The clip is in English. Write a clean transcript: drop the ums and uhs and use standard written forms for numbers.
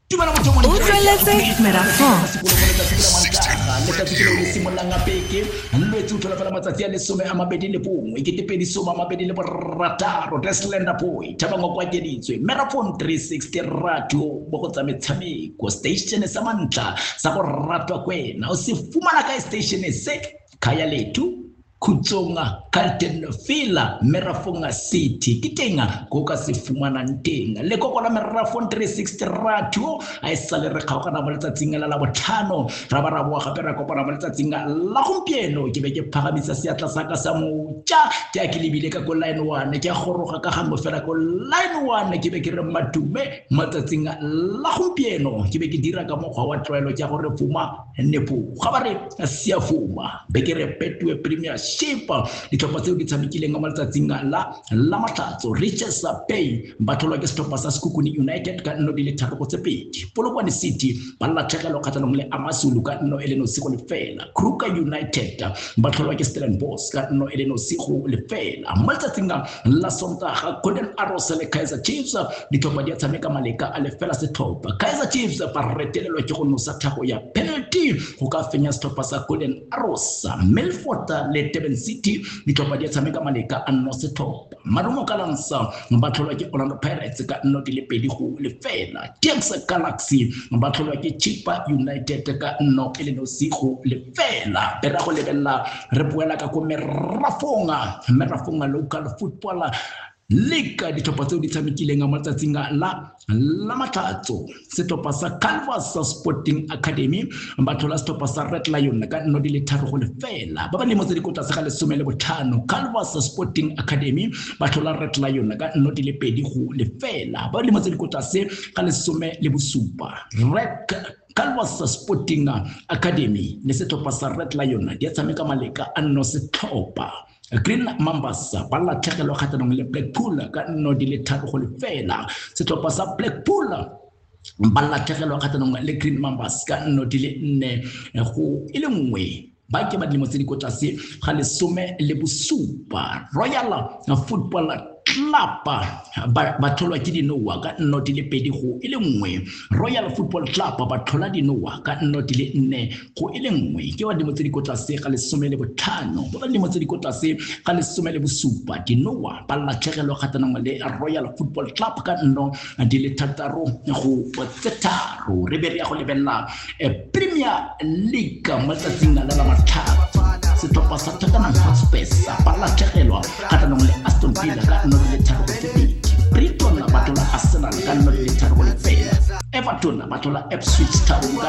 Utlweletse Merafong. Merafong 360 radio bokotsa metshameko station sa mantla sa go ratwa kwena o se fumana ka station se kaya letu Kutsonga Kalten Fila Merafong City Kitenga Koka se fumana ntenga le kokola Merafong 360 radio a sale re kgaoga na boleta tsinga la botlhano ra ba ra boa gape ra kopana boleta tsinga la gompieno ke be ke phagamisa seatla sa ka sa motja ke a ke lebile ka go line 1 ke a goroga ka ga mo fela go line 1 ke be ke re madume matsatsing la gompieno ke be ke dira ka mokgwa wa tlwaelo ke gore fuma nepo ga ba re sia fuma be ke re petwe premier Shipa ditlhopha tseo di tshamekileng ga matsatsing la matlatso Richards Bay batholwa ke setlhopha sa Sekhukhune United ka nno di le tharo go tsepedi Polokwane City ba la tlhekelo kgatlhanong le Amasulu ka nno ele no sigo le fela Kruger United batholwa ke Stellenbosch ka nno ele no sigo le fela matsatsing la Sontaga Golden Arrows le Kaizer Chiefs ditlhopha di tshameka maleka a le fela setlhopha Kaizer Chiefs ba retelelwa ke go nosa thago ya penalty go ka fenya setlhopha sa Golden Arrows Milford le Durban City ditlhopha di tshameka maleka a nno setlhopha Marumo Gallants batholwa ke Orlando Pirates ka nno di le pedi go le fela TX Galaxy batholwa ke Chippa United ka nno ele no sigo le fela pera go lebella re boela ka go Merafong local football Liga ditlhopha tseo di tshamekileng ga matsatsing la matlatso setlhopha sa Calvas Sporting Academy bathola setlhopha sa Red Lion ka nno di le tharo go le fela ba ba le mo tse di kotla sa ga le 15 Calvas Sporting Academy bathola Red Lion ka nno di le pedi go le fela ba le mo tse di kotla se ga le 17 Calvas Sporting Academy le setlhopha sa Red Lion di tshameka maleka a nno setlhopha Green Mambas ba la tlhekelo kgatlhanong le Blackpool ka nno di le tharo go le fela setlhopha sa Blackpool ba la tlhekelo kgatlhanong le Green Mambas ka nno di le 4 go ile nngwe ba ke ba di mo tse di kotla se ga le 17 Royal Football Club batholwa ke Dinoa ka nno di le pedi go ile nngwe Royal Football Club bathola Dinoa ka nno di le 4 go ile nngwe ke wa di mo tse di kotla se ga le 15 ba ba di mo tse di kotla se ga le 17 Dinoa ba la tlhekelo kgatlhanong le Royal Football Club ka nno di le 3 go tsetharo re be re ya go lebella Premier League matsatsing la matlhano setlhopha sa Tottenham Hotspur ba la tlhegelwa kgatlhanong le Aston Villa ka nno di le tharo go tsepedi Brighton bathola Arsenal ka nno di le tharo go le fela Everton bathola Ipswich Town ka